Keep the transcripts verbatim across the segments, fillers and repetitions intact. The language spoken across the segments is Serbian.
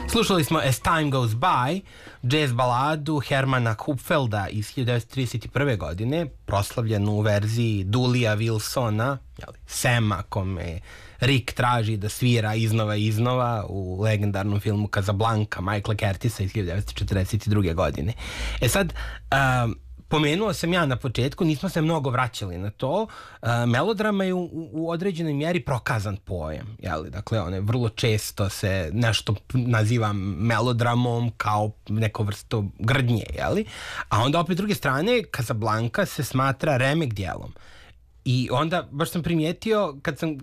Slušali smo As Time Goes By, jazz baladu Hermana Hupfelda iz hiljadu devetsto trideset prve. godine, proslavljenu u verziji Dulija Wilsona, jeli, Sema, kome Rick traži da svira iznova i iznova u legendarnom filmu Casablanca Michaela Curtisa iz hiljadu devetsto četrdeset druge. godine. E sad, um, pomenuo sam ja na početku, nismo se mnogo vraćali na to. Uh, melodrama je u, u određenoj mjeri prokazan pojam. Jeli? Dakle, one, vrlo često se nešto naziva melodramom kao neko vrsto grdnje. Jeli? A onda opet s druge strane, Casablanca se smatra remek dijelom. I onda baš sam primijetio kad sam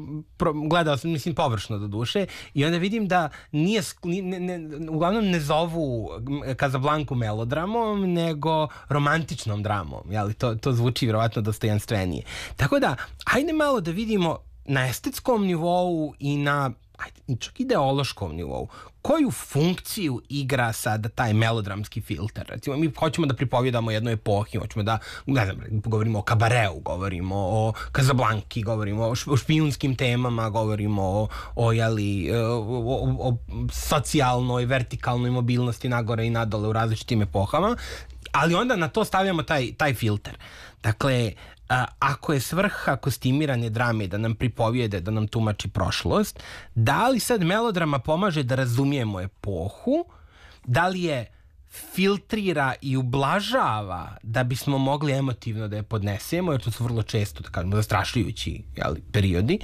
gledao sam, mislim, površno do duše, i onda vidim da nije, ne, ne, uglavnom ne zovu Casablancu melodramom, nego romantičnom dramom, jeli, to, to zvuči vjerovatno dostojanstvenije. Tako da, hajde malo da vidimo na estetskom nivou i na ajde, čak ideološkom nivou, koju funkciju igra sada taj melodramski filter. Recimo, mi hoćemo da pripovjedamo jednoj epohi, hoćemo da, ne znam, govorimo o kabareu, govorimo o Casablanci, govorimo o špijunskim temama, govorimo o, o, jeli, o, o, o socijalnoj, vertikalnoj mobilnosti nagore i nadole u različitim epohama, ali onda na to stavljamo taj, taj filter. Dakle, a, ako je svrha kostimirane drame da nam pripovijede, da nam tumači prošlost, da li sad melodrama pomaže da razumijemo epohu, da li je filtrira i ublažava da bismo mogli emotivno da je podnesemo, jer to su vrlo često, da kažemo, zastrašujući, jeli, periodi,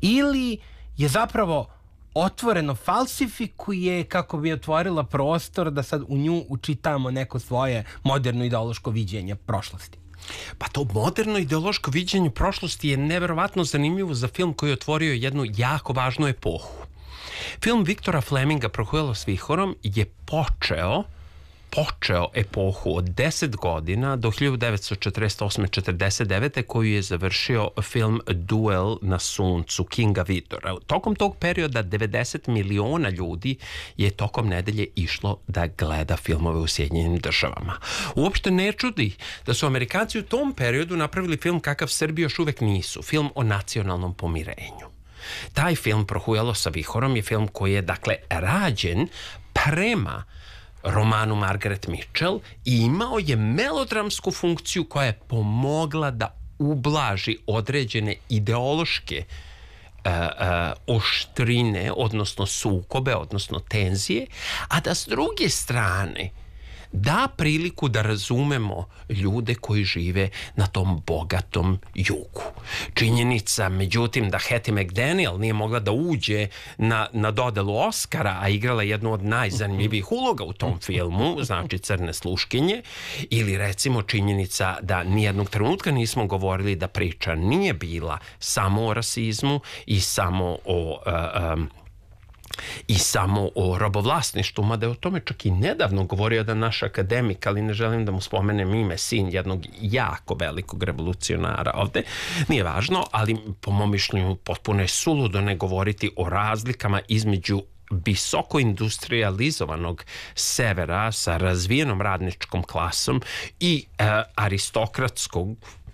ili je zapravo otvoreno falsifikuje kako bi otvorila prostor da sad u nju učitamo neko svoje moderno ideološko viđenje prošlosti. Pa to moderno ideološko viđenje prošlosti je neverovatno zanimljivo za film koji je otvorio jednu jako važnu epohu. Film Viktora Fleminga Prohuelo s vihorom je počeo počeo epohu od deset godina do hiljadu devetsto četrdeset osme četrdeset devete koju je završio film Duel na suncu Kinga Vidora. Tokom tog perioda devedeset miliona ljudi je tokom nedelje išlo da gleda filmove u Sjedinjenim državama. Uopšte ne čudi da su Amerikanci u tom periodu napravili film kakav Srbi još uvek nisu, film o nacionalnom pomirenju. Taj film Prohuelo sa vihorom je film koji je, dakle, rađen prema romanu Margaret Mitchell i imao je melodramsku funkciju koja je pomogla da ublaži određene ideološke uh, uh, oštrine, odnosno sukobe, odnosno tenzije, a da s druge strane da priliku da razumemo ljude koji žive na tom bogatom jugu. Činjenica, međutim, da Hattie McDaniel nije mogla da uđe na, na dodelu Oscara, a igrala jednu od najzanimljivijih uloga u tom filmu, znači Crne sluškinje, ili recimo činjenica da nijednog trenutka nismo govorili da priča nije bila samo o rasizmu i samo o uh, um, i samo o robovlasništvu, mada je o tome čak i nedavno govorio jedan naš akademik, ali ne želim da mu spomenem ime, sin jednog jako velikog revolucionara ovde, nije važno, ali po mom mišljenju potpuno je suludo ne govoriti o razlikama između visoko industrializovanog severa sa razvijenom radničkom klasom i e, aristokratskog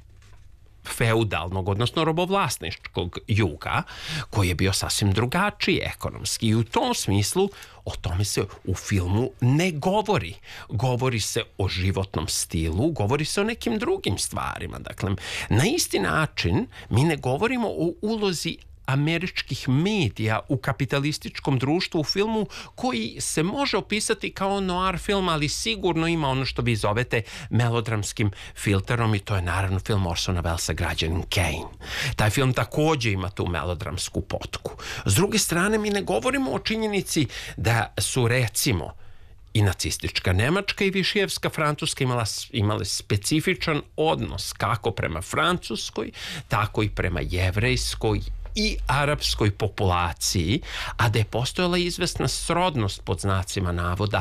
feudalnog, odnosno robovlasničkog juga, koji je bio sasvim drugačiji ekonomski. I u tom smislu o tome se u filmu ne govori. Govori se o životnom stilu, govori se o nekim drugim stvarima. Dakle, na isti način mi ne govorimo o ulozi američkih medija u kapitalističkom društvu u filmu koji se može opisati kao noir film, ali sigurno ima ono što vi zovete melodramskim filterom, i to je naravno film Orsona Wellesa Građanin Kane. Taj film također ima tu melodramsku potku. S druge strane, mi ne govorimo o činjenici da su, recimo, i nacistička Nemačka i Višijevska Francuska imala, imale specifičan odnos kako prema Francuskoj, tako i prema jevrejskoj i arapskoj populaciji, a da je postojala izvesna srodnost pod znacima navoda